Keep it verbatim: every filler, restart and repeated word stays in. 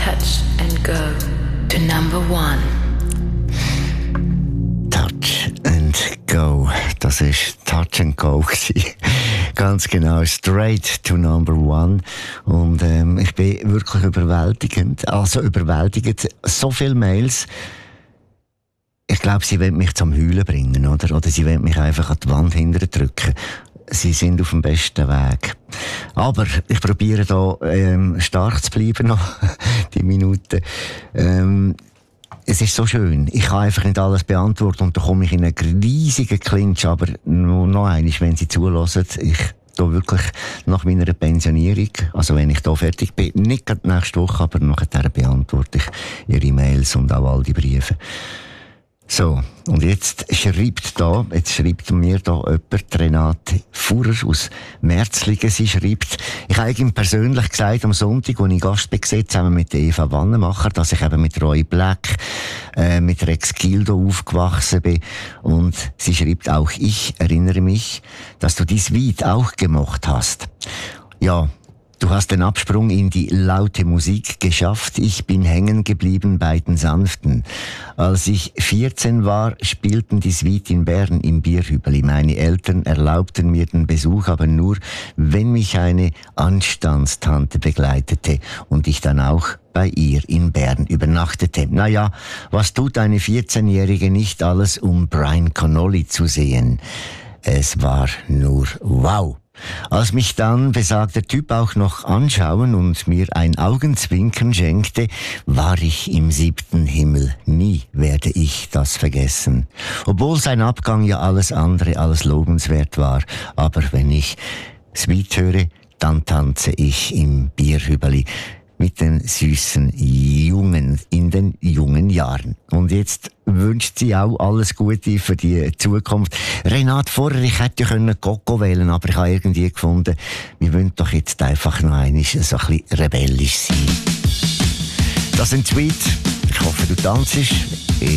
touch and go to number one. Touch and go. Das war Touch and Go. Ganz genau. Straight to number one. Und ähm, ich bin wirklich überwältigend. Also überwältigend. So viele Mails. Ich glaube, sie wollen mich zum Heulen bringen, oder? Oder sie wollen mich einfach an die Wand hinterher drücken. Sie sind auf dem besten Weg. Aber ich probiere da ähm, stark zu bleiben noch, die Minuten. Ähm, es ist so schön. Ich kann einfach nicht alles beantworten und da komme ich in einen riesigen Clinch. Aber nur noch einmal, wenn Sie zulassen, ich da wirklich nach meiner Pensionierung, also wenn ich da fertig bin, nicht gerade nächste Woche, aber nachher beantworte ich Ihre Mails und auch all die Briefe. So, und jetzt schreibt da, jetzt schreibt mir da jemand, Renate Fuhrer aus Merzlingen, sie schreibt, ich habe ihm persönlich gesagt, am Sonntag, als ich Gast war, zusammen mit Eva Wannemacher, dass ich eben mit Roy Black, äh, mit Rex Gildo aufgewachsen bin. Und sie schreibt, auch ich erinnere mich, dass du dies Lied auch gemocht hast. Ja, du hast den Absprung in die laute Musik geschafft. Ich bin hängen geblieben bei den Sanften. Als ich vierzehn war, spielten die Suite in Bern im Bierhübeli. Meine Eltern erlaubten mir den Besuch, aber nur, wenn mich eine Anstandstante begleitete und ich dann auch bei ihr in Bern übernachtete. Naja, was tut eine vierzehnjährige nicht alles, um Brian Connolly zu sehen? Es war nur wow. Als mich dann besagter Typ auch noch anschauen und mir ein Augenzwinkern schenkte, war ich im siebten Himmel. Nie werde ich das vergessen. Obwohl sein Abgang ja alles andere als lobenswert war. Aber wenn ich Sweet höre, dann tanze ich im Bierhübeli mit den süßen Jungen in den jungen Jahren. Und jetzt wünscht sie auch alles Gute für die Zukunft. Renate, vorher, ich hätte ja können Coco wählen, aber ich habe irgendwie gefunden, wir wollen doch jetzt einfach noch einmal so ein bisschen rebellisch sein. Das sind Sweet. Ich hoffe, du tanzst.